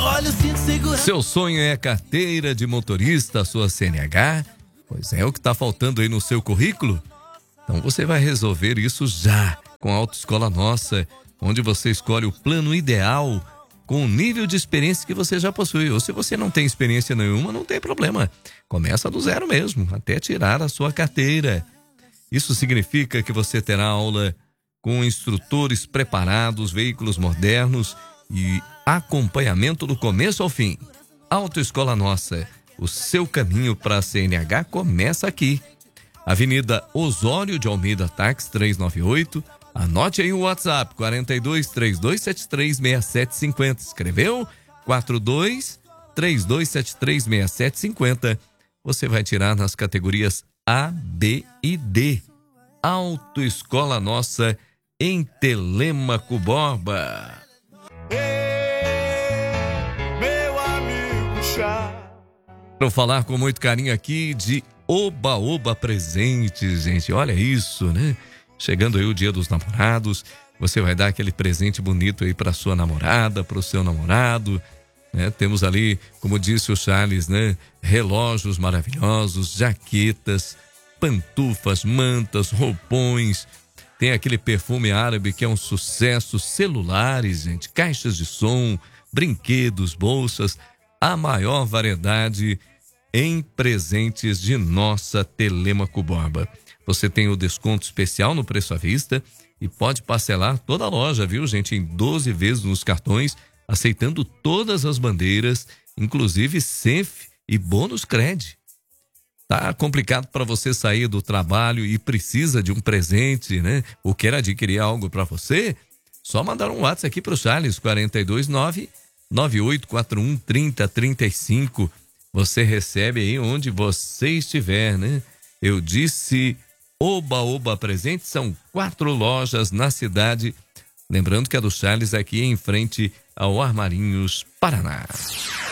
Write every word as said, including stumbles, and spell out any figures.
Olha o cinto segura. Seu sonho é carteira de motorista, sua C N H? Pois é o que está faltando aí no seu currículo? Então você vai resolver isso já com a Autoescola Nossa, onde você escolhe o plano ideal com o nível de experiência que você já possui. Ou se você não tem experiência nenhuma, não tem problema. Começa do zero mesmo, até tirar a sua carteira. Isso significa que você terá aula com instrutores preparados, veículos modernos e acompanhamento do começo ao fim. Autoescola Nossa, o seu caminho para a C N H começa aqui. Avenida Osório de Almeida Táxi trezentos e noventa e oito. Anote aí o WhatsApp, quarenta e dois, trinta e dois setenta e três, sessenta e sete cinquenta. Escreveu? quarenta e dois, trinta e dois setenta e três, sessenta e sete cinquenta. Você vai tirar nas categorias A, B e D. Autoescola Nossa em Telêmaco Borba. Meu amigo chá. Quero falar com muito carinho aqui de Oba Oba Presentes, gente. Olha isso, né? Chegando aí o Dia dos Namorados, você vai dar aquele presente bonito aí para sua namorada, para o seu namorado, né? Temos ali, como disse o Charles, né? Relógios maravilhosos, jaquetas, pantufas, mantas, roupões. Tem aquele perfume árabe que é um sucesso, celulares, gente, caixas de som, brinquedos, bolsas, a maior variedade em presentes de nossa Telêmaco Borba. Você tem o desconto especial no preço à vista e pode parcelar toda a loja, viu, gente, em doze vezes nos cartões, aceitando todas as bandeiras, inclusive C E F e bônus Cred. Tá complicado para você sair do trabalho e precisa de um presente, né? Ou quer adquirir algo para você? Só mandar um WhatsApp aqui para o Charles, quarenta e dois, nove nove oito quatro um, trinta, trinta e cinco. Você recebe aí onde você estiver, né? Eu disse Oba Oba Presente, são quatro lojas na cidade. Lembrando que a do Charles aqui é em frente ao Armarinhos, Paraná.